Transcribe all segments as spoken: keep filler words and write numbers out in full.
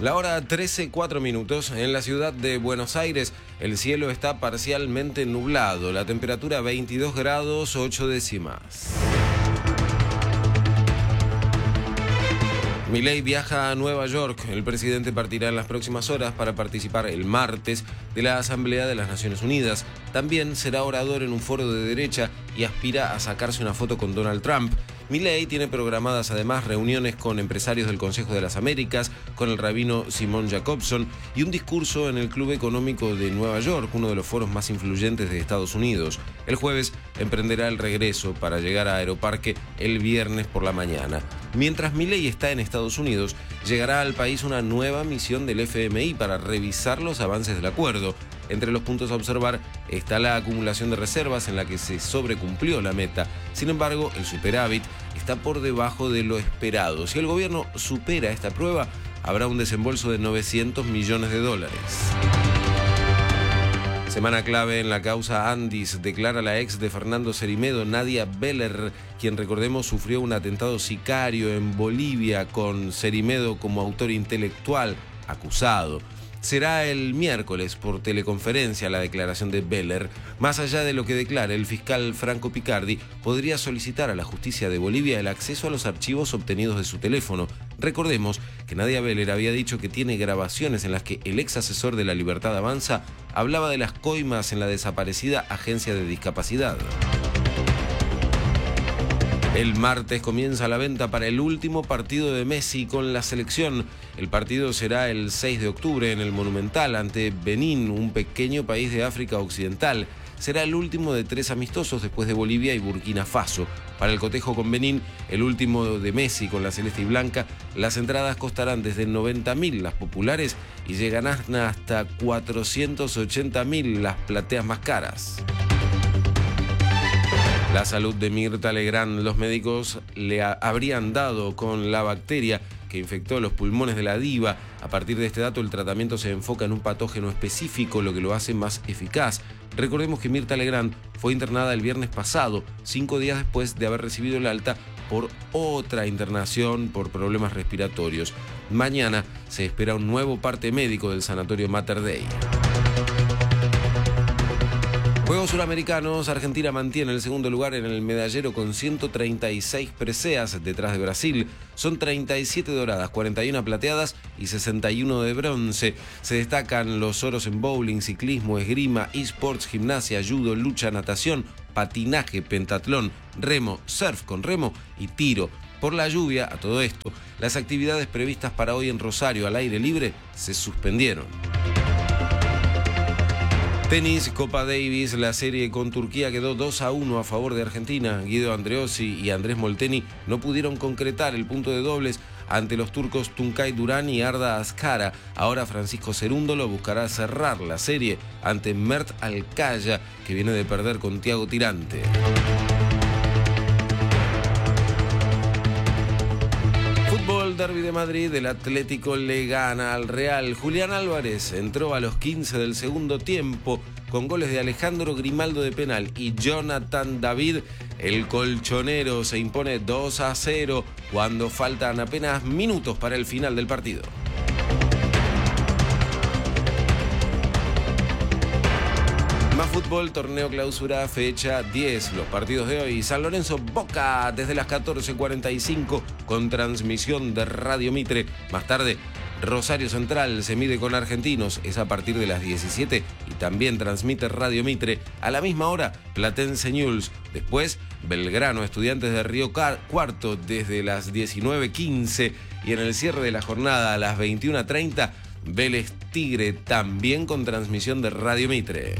La hora trece, cuatro minutos. En la ciudad de Buenos Aires, el cielo está parcialmente nublado. La temperatura veintidós grados, ocho décimas. Milei viaja a Nueva York. El presidente partirá en las próximas horas para participar el martes de la Asamblea de las Naciones Unidas. También será orador en un foro de derecha y aspira a sacarse una foto con Donald Trump. Milei tiene programadas además reuniones con empresarios del Consejo de las Américas, con el rabino Simon Jacobson y un discurso en el Club Económico de Nueva York, uno de los foros más influyentes de Estados Unidos. El jueves emprenderá el regreso para llegar a Aeroparque el viernes por la mañana. Mientras Milei está en Estados Unidos, llegará al país una nueva misión del F M I para revisar los avances del acuerdo. Entre los puntos a observar está la acumulación de reservas en la que se sobrecumplió la meta. Sin embargo, el superávit está por debajo de lo esperado. Si el gobierno supera esta prueba, habrá un desembolso de novecientos millones de dólares. Semana clave en la causa Andis, declara la ex de Fernando Cerimedo, Nadia Beller, quien, recordemos, sufrió un atentado sicario en Bolivia con Cerimedo como autor intelectual acusado. Será el miércoles por teleconferencia la declaración de Beller. Más allá de lo que declara el fiscal Franco Picardi, podría solicitar a la justicia de Bolivia el acceso a los archivos obtenidos de su teléfono. Recordemos que Nadia Beller había dicho que tiene grabaciones en las que el ex asesor de La Libertad Avanza hablaba de las coimas en la desaparecida Agencia de Discapacidad. El martes comienza la venta para el último partido de Messi con la selección. El partido será el seis de octubre en el Monumental ante Benín, un pequeño país de África Occidental. Será el último de tres amistosos después de Bolivia y Burkina Faso. Para el cotejo con Benín, el último de Messi con la celeste y blanca, las entradas costarán desde noventa mil las populares y llegarán hasta cuatrocientos ochenta mil las plateas más caras. La salud de Mirta Legrand. Los médicos le habrían dado con la bacteria que infectó los pulmones de la diva. A partir de este dato, el tratamiento se enfoca en un patógeno específico, lo que lo hace más eficaz. Recordemos que Mirta Legrand fue internada el viernes pasado, cinco días después de haber recibido el alta por otra internación por problemas respiratorios. Mañana se espera un nuevo parte médico del sanatorio Mater Dei. Juegos Suramericanos. Argentina mantiene el segundo lugar en el medallero con ciento treinta y seis preseas detrás de Brasil. Son treinta y siete doradas, cuarenta y una plateadas y sesenta y uno de bronce. Se destacan los oros en bowling, ciclismo, esgrima, esports, gimnasia, judo, lucha, natación, patinaje, pentatlón, remo, surf con remo y tiro. Por la lluvia, a todo esto, las actividades previstas para hoy en Rosario al aire libre se suspendieron. Tenis, Copa Davis, la serie con Turquía quedó dos a uno a favor de Argentina. Guido Andreossi y Andrés Molteni no pudieron concretar el punto de dobles ante los turcos Tuncay Duran y Arda Azcara. Ahora Francisco Cerúndolo buscará cerrar la serie ante Mert Alcaya, que viene de perder con Thiago Tirante. Fútbol, Derbi de Madrid, el Atlético le gana al Real. Julián Álvarez entró a los quince del segundo tiempo con goles de Alejandro Grimaldo de penal y Jonathan David. El colchonero se impone dos a cero cuando faltan apenas minutos para el final del partido. Más fútbol, torneo clausura, fecha diez. Los partidos de hoy: San Lorenzo Boca desde las catorce cuarenta y cinco con transmisión de Radio Mitre. Más tarde, Rosario Central se mide con Argentinos, es a partir de las diecisiete y también transmite Radio Mitre. A la misma hora, Platense Newell's. Después, Belgrano Estudiantes de Río Cuarto desde las diecinueve quince y en el cierre de la jornada a las veintiuna treinta, Vélez Tigre, también con transmisión de Radio Mitre.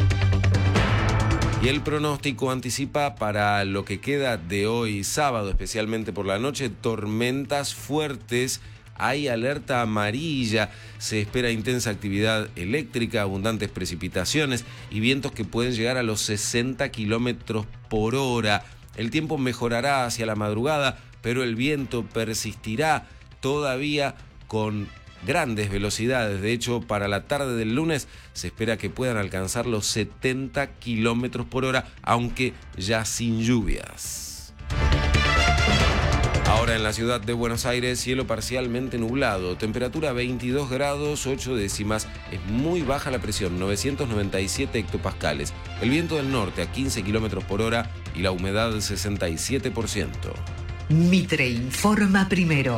Y el pronóstico anticipa para lo que queda de hoy sábado, especialmente por la noche, tormentas fuertes. Hay alerta amarilla, se espera intensa actividad eléctrica, abundantes precipitaciones y vientos que pueden llegar a los sesenta kilómetros por hora. El tiempo mejorará hacia la madrugada, pero el viento persistirá todavía con grandes velocidades. De hecho, para la tarde del lunes se espera que puedan alcanzar los setenta kilómetros por hora, aunque ya sin lluvias. Ahora en la ciudad de Buenos Aires, cielo parcialmente nublado, temperatura veintidós grados, ocho décimas, es muy baja la presión, novecientos noventa y siete hectopascales, el viento del norte a quince kilómetros por hora y la humedad sesenta y siete por ciento. Mitre informa primero.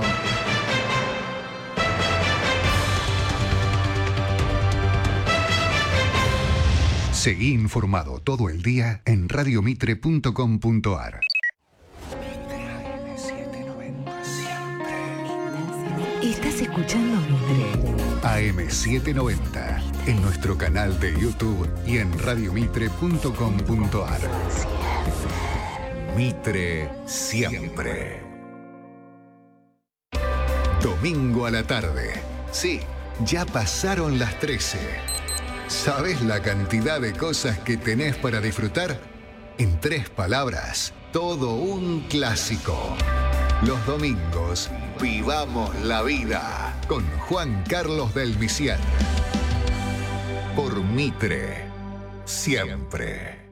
Seguí informado todo el día en radio mitre punto com punto ar. Estás escuchando Mitre. A M setecientos noventa, en nuestro canal de YouTube y en radio mitre punto com punto ar. Mitre siempre. Domingo a la tarde. Sí, ya pasaron las trece. ¿Sabes la cantidad de cosas que tenés para disfrutar? En tres palabras, todo un clásico. Los domingos, vivamos la vida con Juan Carlos del Misier. Por Mitre, siempre.